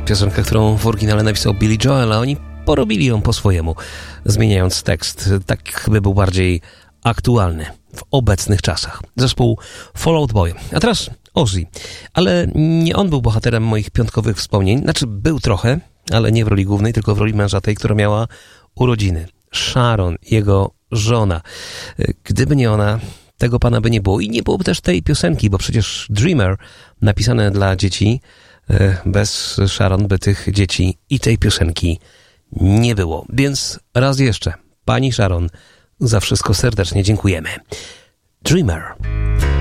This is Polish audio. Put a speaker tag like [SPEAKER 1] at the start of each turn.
[SPEAKER 1] Piosenka, którą w oryginale napisał Billy Joel, a oni porobili ją po swojemu, zmieniając tekst, tak by był bardziej aktualny w obecnych czasach. Zespół Fall Out Boy. A teraz Ozzy. Ale nie on był bohaterem moich piątkowych wspomnień. Znaczy był trochę, ale nie w roli głównej, tylko w roli męża tej, która miała urodziny. Sharon, jego żona. Gdyby nie ona, tego pana by nie było. I nie byłoby też tej piosenki, bo przecież Dreamer, napisane dla dzieci, bez Sharon by tych dzieci i tej piosenki nie było. Więc raz jeszcze, pani Sharon, za wszystko serdecznie dziękujemy. Dreamer.